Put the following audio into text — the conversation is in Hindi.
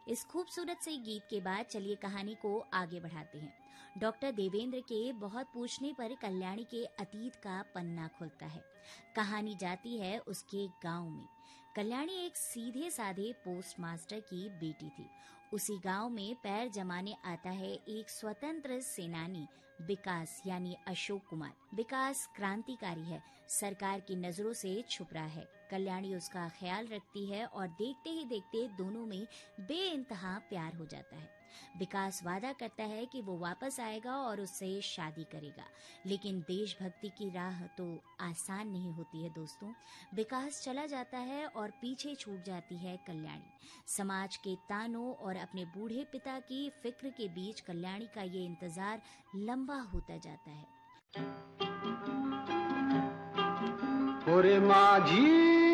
इस खूबसूरत से गीत के बाद चलिए कहानी को आगे बढ़ाते हैं। डॉक्टर देवेंद्र के बहुत पूछने पर कल्याणी के अतीत का पन्ना खुलता है। कहानी जाती है उसके गांव में। कल्याणी एक सीधे साधे पोस्ट मास्टर की बेटी थी। उसी गांव में पैर जमाने आता है एक स्वतंत्र सेनानी विकास यानी अशोक कुमार। विकास क्रांतिकारी है, सरकार की नजरों से छुप रहा है। कल्याणी उसका ख्याल रखती है और देखते ही देखते दोनों में बेइंतहा प्यार हो जाता है। विकास वादा करता है कि वो वापस आएगा और उससे शादी करेगा, लेकिन देशभक्ति की राह तो आसान नहीं होती है दोस्तों। विकास चला जाता है और पीछे छूट जाती है कल्याणी। समाज के तानों और अपने बूढ़े पिता की फिक्र के बीच कल्याणी का ये इंतजार लंबा होता जाता है। ओरे माझी